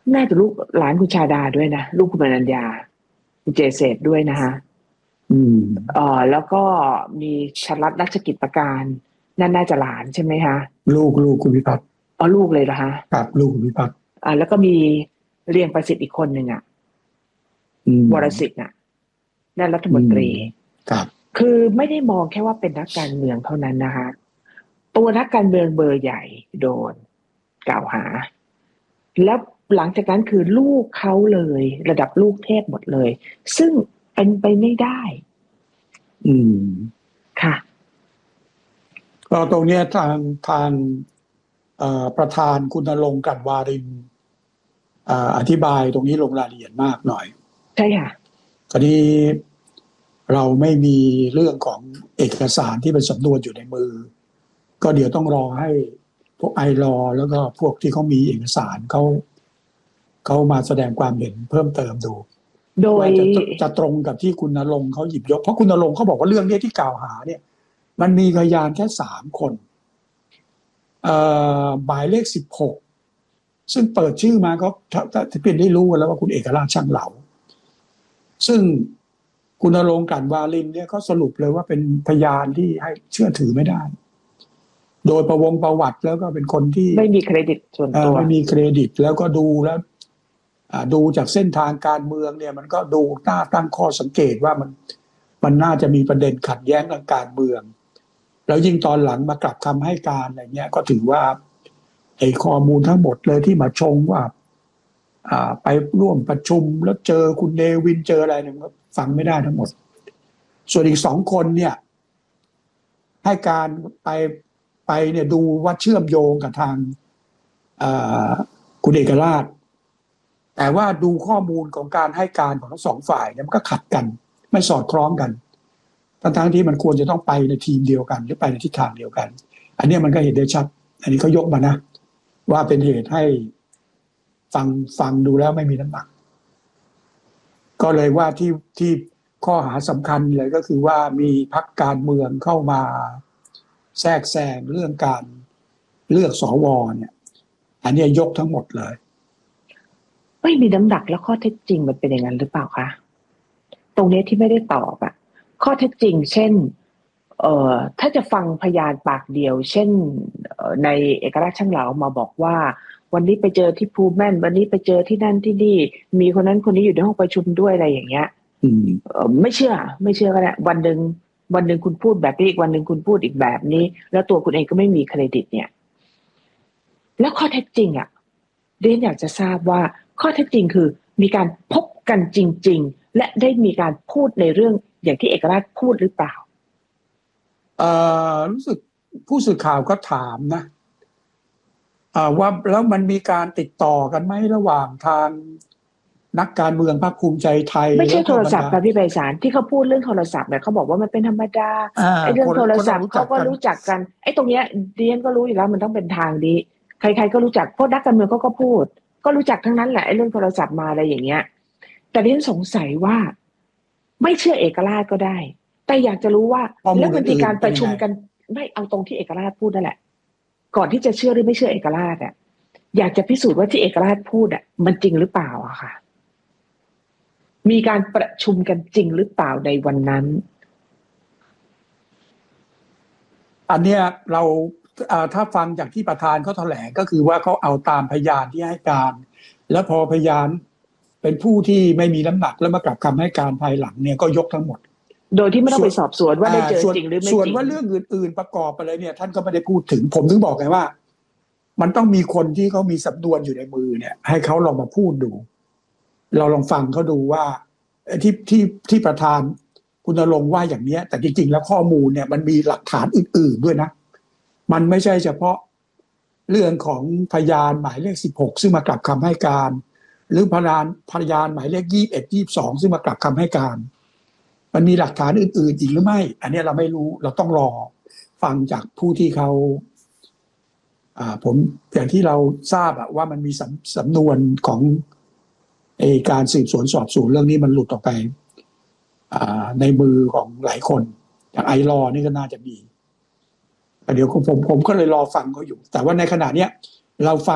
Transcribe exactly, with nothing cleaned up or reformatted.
น่าจะลูกหลานคุณชาดาด้วยนะลูกคุณปนัญญาคุณเจเศษด้วยนะคะอืมเอ่อแล้วก็มีชลัดรัชกิจประการนั่นน่าจะหลานใช่ไหมคะลูกลูกคุณพิพัฒน์อ๋อลูกเลยเหรอคะครับลูกคุณพิพัฒน์อ่าแล้วก็มีเรียงประสิทธิ์อีกคนหนึ่งอ่ะวรสิทธิ์น่ะนั่นรัฐมนตรีครับคือไม่ได้มองแค่ว่าเป็นนักการเมืองเท่านั้นนะคะตัวนักการเมืองเบอร์ใหญ่โดนกล่าวหาแล้วหลังจากนั้นคือลูกเขาเลยระดับลูกเทพหมดเลยซึ่งเป็นไปไม่ได้อืมค่ะก็ตรงนี้ทางทางประธานคุณณรงค์ กลั่นวารินอธิบายตรงนี้ลงรายละเอียดมากหน่อยใช่ค่ะคราวนี้เราไม่มีเรื่องของเอกสารที่เป็นสำนวนอยู่ในมือก็เดี๋ยวต้องรอให้พวกไอรอแล้วก็พวกที่เขามีเอกสารเขาเขามาแสดงความเห็นเพิ่มเติมดูโดยจะจะตรงกับที่คุณณรงค์เขาหยิบยกเพราะคุณณรงค์เขาบอกว่าเรื่องนี้ที่กล่าวหาเนี่ยมันมีพยานแค่สามคนเอ่อหมายเลขสิบหกซึ่งเปิดชื่อมาก็ถ้าเป็นได้รู้กันแล้วว่าคุณเอกราชช่างเหลาซึ่งคุณณรงค์ กลั่นวารินเนี่ยเขาสรุปเลยว่าเป็นพยานที่ให้เชื่อถือไม่ได้โดยประวงประวัติแล้วก็เป็นคนที่ไม่มีเครดิตส่วนตัวไม่มีเครดิตแล้วก็ดูแล้วดูจากเส้นทางการเมืองเนี่ยมันก็ดูน่าตั้งข้อสังเกตว่ามันมันน่าจะมีประเด็นขัดแย้งทางการเมืองแล้วยิ่งตอนหลังมากลับคำให้การอะไรเงี้ยก็ถือว่าไอ้ข้อมูลทั้งหมดเลยที่มาชงว่าไปร่วมประชุมแล้วเจอคุณเนวินเจออะไรเนี่ยก็ฟังไม่ได้ทั้งหมดส่วนอีกสองคนเนี่ยให้การไปไปเนี่ยดูว่าเชื่อมโยงกับทางคุณเอกราชแต่ว่าดูข้อมูลของการให้การของทั้งสองฝ่ายเนี่ยมันก็ขัดกันไม่สอดคล้องกันทั้งๆที่มันควรจะต้องไปในทีมเดียวกันหรือไปในทิศทางเดียวกันอันนี้มันก็เห็นได้ชัดอันนี้เขายกมานะว่าเป็นเหตุให้ฟังฟังดูแล้วไม่มีน้ำหนักก็เลยว่าที่ที่ข้อหาสำคัญเลยก็คือว่ามีพรรคการเมืองเข้ามาแทรกแซงเรื่องการเลือกสวเนี่ยอันนี้ยกทั้งหมดเลยไม่มีน้ำหนักแล้วข้อเท็จจริงมันเป็นอย่างนั้นหรือเปล่าคะตรงนี้ที่ไม่ได้ตอบอะข้อเท็จจริงเช่นเอ่อถ้าจะฟังพยานปากเดียวเช่นในเอกราชช่างเหลามาบอกว่าวันนี้ไปเจอที่ภูแม่นวันนี้ไปเจอที่นั่นที่นี่มีคนนั้นคนนี้อยู่ในห้องประชุมด้วยอะไรอย่างเงี้ยไม่เชื่อไม่เชื่อก็ได้วันหนึ่งวันหนึ่งคุณพูดแบบนี้อีกวันหนึ่งคุณพูดอีกแบบนี้แล้วตัวคุณเองก็ไม่มีเครดิตเนี่ยแล้วข้อเท็จจริงอ่ะเรียนอยากจะทราบว่าข้อเท็จจริงคือมีการพบกันจริงๆและได้มีการพูดในเรื่องอย่างที่เอกราชพูดหรือเปล่าเอ่อรู้สึกผู้สื่อข่าวก็ถามนะว่าแล้วมันมีการติดต่อกันไหมระหว่างทางนักการเมืองพรรคภูมิใจไทยไม่ใช่โทรศัพท์ค่ะพี่ไพศาลที่เขาพูดเรื่องโทรศัพท์เนี่ยเขาบอกว่ามันเป็นธรรมดาไอ้เรื่องโทรศัพท์เขาก็รู้จักกันไอ้ตรงเนี้ยดิฉันก็รู้อยู่แล้วมันต้องเป็นทางดีใครๆก็รู้จักเพราะนักการเมืองเขาก็พูดก็รู้จักทั้งนั้นแหละไอ้เรื่องโทรศัพท์มาอะไรอย่างเงี้ยแต่ดิฉันสงสัยว่าไม่เชื่อเอกราชก็ได้แต่อยากจะรู้ว่าแล้วมันมีการประชุมกันไม่เอาตรงที่เอกราชพูดนั่นแหละก่อนที่จะเชื่อหรือไม่เชื่อเอกราชอ่ะอยากจะพิสูจน์ว่าที่เอกราชพูดอ่ะมันจริงหรือเปล่าอะค่ะมีการประชุมกันจริงหรือเปล่าในวันนั้นอันเนี้ยเราถ้าฟังจากที่ประธานเขาแถลงก็คือว่าเขาเอาตามพยานที่ให้การแล้วพอพยานเป็นผู้ที่ไม่มีน้ำหนักแล้วมากลับคำให้การภายหลังเนี่ยก็ยกทั้งหมดโดยที่ไม่ต้องไปสอบสวนว่าได้เจอจริงหรือไม่จริงส่วนว่าเรื่องอื่นๆประกอบไปเลยเนี่ยท่านก็ไม่ได้พูดถึงผมถึงบอกไงว่ามันต้องมีคนที่เขามีสำนวนอยู่ในมือเนี่ยให้เขาลองมาพูดดูเราลองฟังเขาดูว่าที่ที่ที่ประธานคุณณรงค์ว่าอย่างนี้แต่จริงๆแล้วข้อมูลเนี่ยมันมีหลักฐานอื่นๆด้วยนะมันไม่ใช่เฉพาะเรื่องของพยานหมายเลขสิบหกซึ่งมากลับคำให้การหรือพยานพยานหมายเลขยี่สิบเอ็ด ยี่สิบสองซึ่งมากลับคำให้การมันมีหลักฐานอื่นๆอีกหรือไม่อันนี้เราไม่รู้เราต้องรอฟังจากผู้ที่เขาอ่าผมอย่างที่เราทราบอะว่ามันมีสำสำนวนของไอ้การสืบสวนสอบสวนเรื่องนี้มันหลุดออกไปอ่าในมือของหลายคนอย่างไอรอนี่ก็น่าจะมีเดี๋ยวผมผมก็เลยรอฟังเขาอยู่แต่ว่าในขณะเนี้ยเราฟัง